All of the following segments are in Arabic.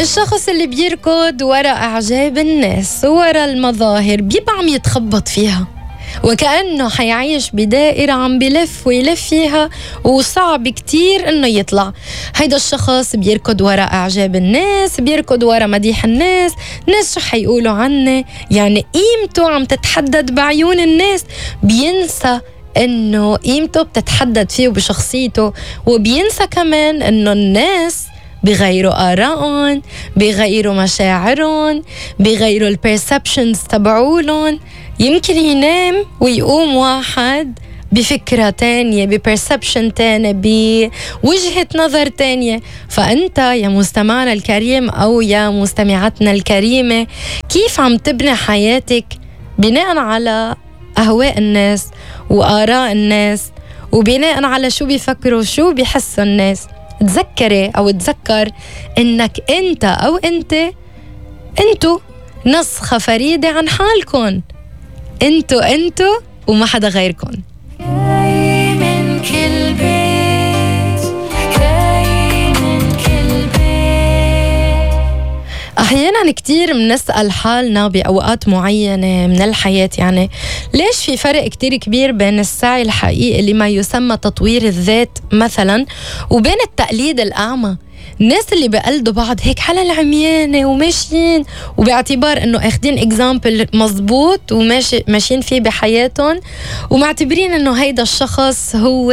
الشخص اللي بيركض وراء إعجاب الناس وراء المظاهر بيبقى عم يتخبط فيها، وكأنه حيعيش بدائرة عم بلف ويلف فيها وصعب كتير إنه يطلع. هيدا الشخص بيركض وراء إعجاب الناس، بيركض وراء مديح الناس شو حيقولوا عنه، يعني قيمته عم تتحدد بعيون الناس، بينسى إنه قيمته بتتحدد فيه وبشخصيته، وبينسى كمان إنه الناس بغيروا آرائهم، بغيروا مشاعرهم، بغيروا البيرسبشنز تبعولهم. يمكن ينام ويقوم واحد بفكرة تانية، ببرسبشن تانية، بوجهة نظر تانية. فأنت يا مستمعنا الكريم أو يا مستمعتنا الكريمة، كيف عم تبني حياتك بناء على أهواء الناس وآراء الناس، وبناء على شو بيفكروا شو بيحسوا الناس؟ تذكري أو تذكر إنك أنت أو أنتو نسخة فريدة عن حالكم، أنتو وما حدا غيركم. من كل بيت، من كل بيت. أحيانا كتير منسأل حالنا بأوقات معينة من الحياة، يعني ليش في فرق كتير كبير بين السعي الحقيقي لما يسمى تطوير الذات مثلا وبين التقليد الأعمى؟ الناس اللي بقلدوا بعض هيك على العميانة وماشيين وباعتبار انه اخدين اكزامبل مزبوط وماشيين فيه بحياتهم، ومعتبرين انه هيدا الشخص هو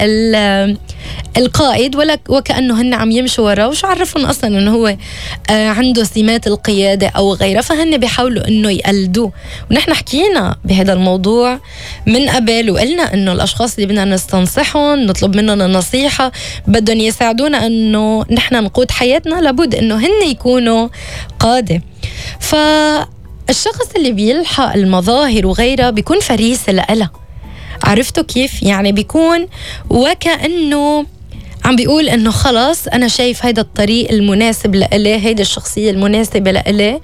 القائد، وكأنه هن عم يمشوا وراه، وشو عرفهم اصلا انه هو عنده سمات القيادة او غيرها، فهن بيحاولوا انه يقلدوه. ونحن حكينا بهذا الموضوع من قبل وقلنا انه الاشخاص اللي بدنا نستنصحهم نطلب منهم النصيحة بدهم يساعدونا انه نحن نقود حياتنا، لابد انه هن يكونوا قادة. فالشخص اللي بيلحق المظاهر وغيرها بيكون فريسة لها، عرفتوا كيف؟ يعني بيكون وكأنه عم بيقول انه خلاص انا شايف هيدا الطريق المناسب لإلي، هيدا الشخصية المناسبة لإلي.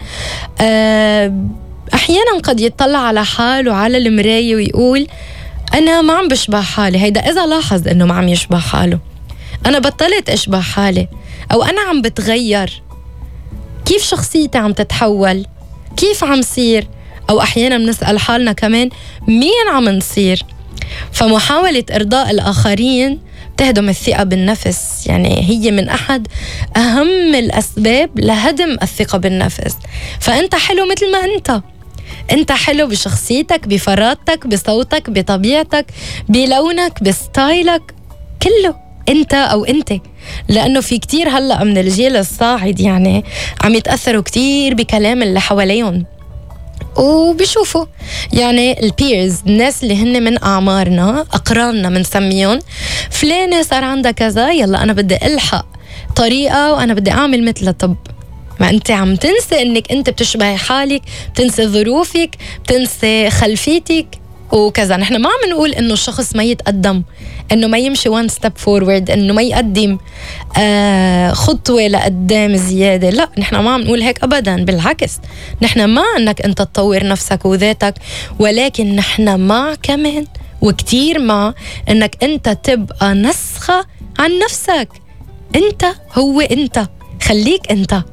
احيانا قد يطلع على حاله على المراية ويقول انا ما عم بشبه حالي. هيدا اذا لاحظ انه ما عم يشبه حاله، انا بطلت اشبه حالي، او انا عم بتغير، كيف شخصيتي عم تتحول، كيف عم صير، او احيانا بنسأل حالنا كمان مين عم نصير. فمحاولة ارضاء الاخرين تهدم الثقة بالنفس، يعني هي من احد اهم الاسباب لهدم الثقة بالنفس. فانت حلو مثل ما انت حلو بشخصيتك، بفرادتك، بصوتك، بطبيعتك، بلونك، بستايلك، كله انت او انت. لانه في كتير هلأ من الجيل الصاعد يعني عم يتأثروا كتير بكلام اللي حواليهم، وبيشوفوا يعني البيرز، الناس اللي هن من أعمارنا، أقراننا منسميهم، فلانة صار عندها كذا، يلا أنا بدي ألحق طريقة وأنا بدي أعمل مثل. طب ما أنت عم تنسى أنك أنت بتشبه حالك، بتنسى ظروفك، بتنسى خلفيتك وكذا. نحن ما عم نقول انه الشخص ما يتقدم، انه ما يمشي one step forward، انه ما يقدم خطوة لقدام زيادة، لا، نحن ما عم نقول هيك ابدا، بالعكس نحن مع انك انت تطور نفسك وذاتك، ولكن نحن مع كمان وكتير مع انك انت تبقى نسخة عن نفسك. انت هو انت، خليك انت.